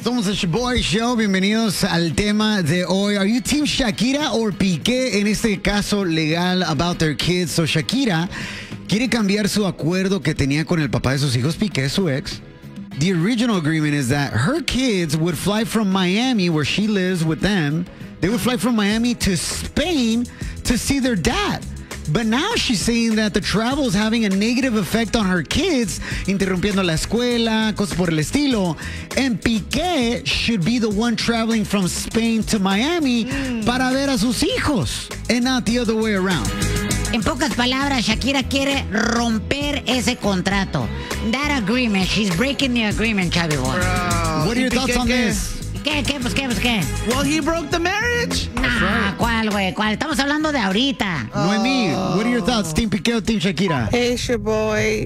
Somos el Boy Show. Bienvenidos al tema de hoy. Are you team Shakira or Piqué en este caso legal about their kids? So Shakira quiere cambiar su acuerdo que tenía con el papá de sus hijos, Piqué, su ex. The original agreement is that her kids would fly from Miami, where she lives with them. They would fly from Miami to Spain to see their dad. But now she's saying that the travel is having a negative effect on her kids, interrumpiendo la escuela, cosas por el estilo. And Piqué should be the one traveling from Spain to Miami para ver a sus hijos, and not the other way around. En pocas palabras, Shakira quiere romper ese contrato. That agreement, she's breaking the agreement, Chavi boy. What are your thoughts on this? ¿Qué? Well, he broke the marriage. Nah, ¿cuál, güey? ¿Cuál? Estamos hablando de ahorita. Noemi, what are your thoughts? Team Piqué o Team Shakira? Hey, Shaboy.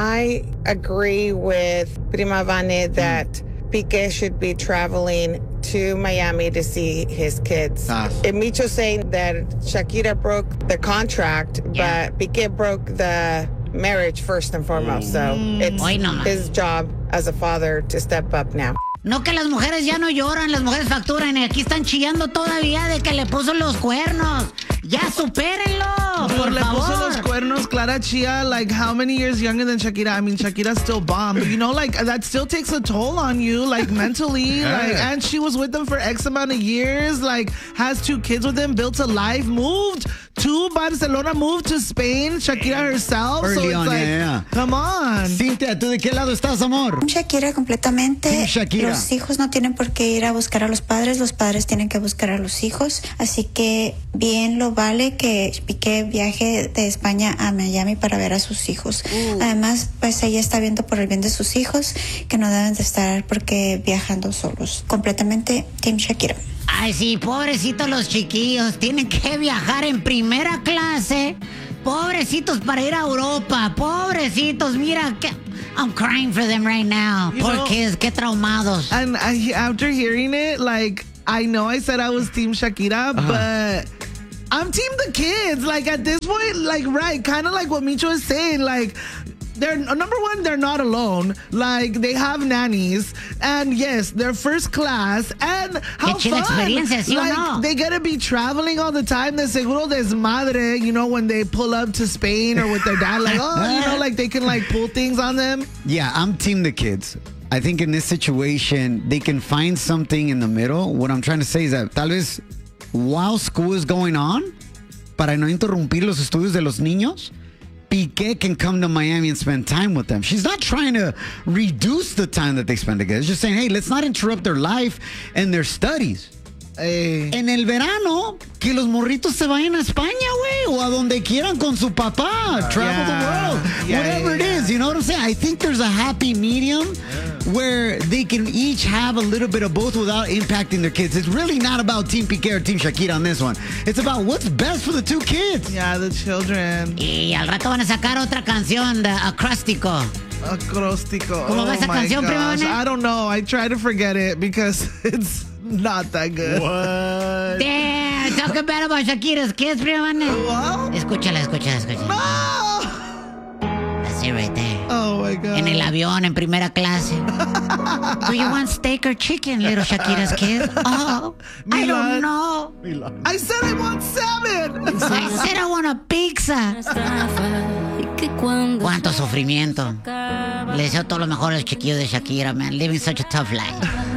I agree with Prima Vane that Piqué should be traveling to Miami to see his kids. And Micho saying that Shakira broke the contract, but Piqué broke the marriage first and foremost. So it's his job as a father to step up now. No, que las mujeres ya no lloran, las mujeres facturan y aquí están chillando todavía de que le puso los cuernos. Ya supérenlo, por Le favor. puso los cuernos, Clara Chia, like how many years younger than Shakira? I mean, Shakira's still bomb, but you know, like that still takes a toll on you, like mentally, like, and she was with them for X amount of years, like has 2 kids with him, built a life, moved to Barcelona, moved to Spain, Shakira herself. Early so it's on, like, yeah. Come on. Cintia, ¿tú de qué lado estás, amor? Shakira completamente. Team Shakira. Los hijos no tienen por qué ir a buscar a los padres tienen que buscar a los hijos. Así que bien lo vale que Piqué viaje de España a Miami para ver a sus hijos. Además, pues ella está viendo por el bien de sus hijos que no deben de estar porque viajando solos. Completamente Team Shakira. Ay, sí, pobrecitos los chiquillos. Tienen que viajar en primera clase. Pobrecitos para ir a Europa. Pobrecitos, mira que... I'm crying for them right now. Poor kids, qué traumados. And after hearing it, like, I know I said I was Team Shakira, but I'm Team the kids. Like, at this point, like, right, kind of like what Micho is saying, like, they're, number one, they're not alone. Like, they have nannies. And yes, they're first class. And how Qué chila fun. experiencia, ¿sí o Like, no? they gotta be traveling all the time. De seguro desmadre, you know, when they pull up to Spain or with their dad. Like, oh, you know, like, they can, like, pull things on them. Yeah, I'm Team the kids. I think in this situation, they can find something in the middle. What I'm trying to say is that tal vez while school is going on, para no interrumpir los estudios de los niños, Piqué can come to Miami and spend time with them. She's not trying to reduce the time that they spend together. She's just saying, hey, let's not interrupt their life and their studies. En el verano, que los morritos se vayan a España, güey, o a donde quieran con su papá. Travel the world. Whatever it is, you know what I'm saying? I think there's a happy medium where they can each have a little bit of both without impacting their kids. It's really not about Team Piqué or Team Shakira on this one. It's about what's best for the 2 kids. Yeah, the children. Y al rato van a sacar otra canción de Acróstico. Acróstico. ¿Cómo va esa canción, Prima gosh. Vane? I don't know. I try to forget it because it's not that good. What? Damn, talking bad about Shakira's kids, Prima Vane. What? Escúchala. No! That's it right there. Oh my God. En el avión, en primera clase. Do you want steak or chicken, little Shakira's kids? Oh, I don't know. I said I want salmon. I said I want a pizza. Cuánto sufrimiento. Le deseo todo lo mejor a los chiquillos de Shakira, man. Living such a tough life.